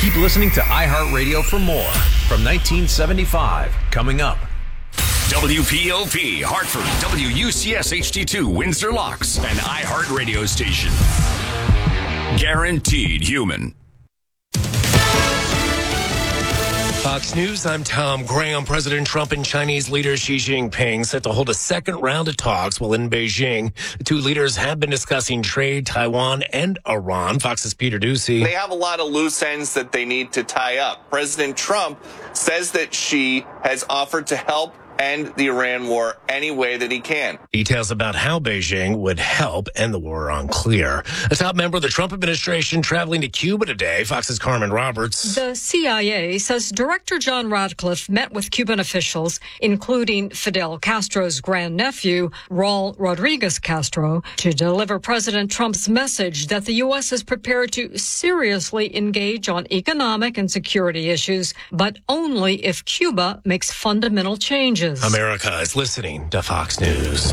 Keep listening to iHeartRadio for more. From 1975, coming up. WPOP, Hartford, WUCS HD2, Windsor Locks, an iHeartRadio station. Guaranteed human. Fox News, I'm Tom Graham. President Trump and Chinese leader Xi Jinping set to hold a second round of talks while in Beijing. The two leaders have been discussing trade, Taiwan, and Iran. Fox's Peter Ducey. They have a lot of loose ends that they need to tie up. President Trump says that Xi has offered to help end the Iran war any way that he can. Details about how Beijing would help end the war are unclear. A top member of the Trump administration traveling to Cuba today. Fox's Carmen Roberts. The CIA says Director John Ratcliffe met with Cuban officials, including Fidel Castro's grandnephew, Raul Rodriguez Castro, to deliver President Trump's message that the U.S. is prepared to seriously engage on economic and security issues, but only if Cuba makes fundamental changes. America is listening to Fox News.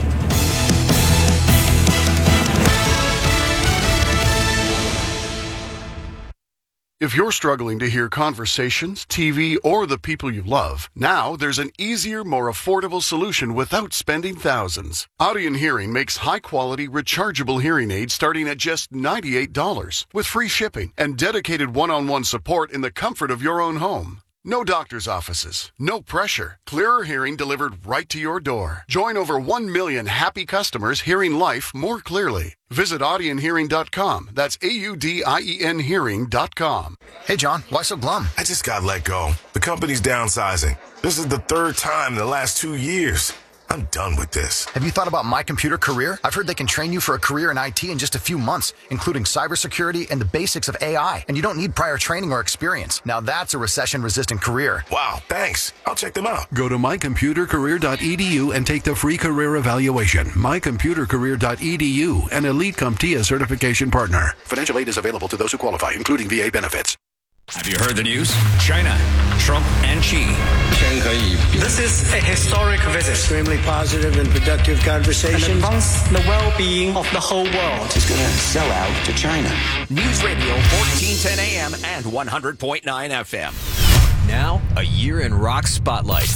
If you're struggling to hear conversations, TV, or the people you love, now there's an easier, more affordable solution without spending thousands. Audien Hearing makes high-quality, rechargeable hearing aids starting at just $98 with free shipping and dedicated one-on-one support in the comfort of your own home. No doctor's offices, no pressure. Clearer hearing delivered right to your door. Join over 1 million happy customers hearing life more clearly. Visit audienhearing.com. That's AUDIEN hearing.com. Hey, John, why so glum? I just got let go. The company's downsizing. This is the third time in the last 2 years. I'm done with this. Have you thought about My Computer Career? I've heard they can train you for a career in IT in just a few months, including cybersecurity and the basics of AI. And you don't need prior training or experience. Now that's a recession-resistant career. Wow, thanks. I'll check them out. Go to mycomputercareer.edu and take the free career evaluation. mycomputercareer.edu, an Elite CompTIA certification partner. Financial aid is available to those who qualify, including VA benefits. Have you heard the news? China, Trump and Xi. This is a historic visit. Extremely positive and productive conversation. And advance the well-being of the whole world. It's going to sell out to China. News Radio 1410 AM and 100.9 FM. Now, a year in rock spotlight.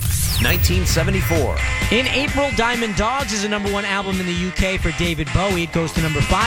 1974. In April, Diamond Dogs is a #1 album in the UK for David Bowie. It goes to #5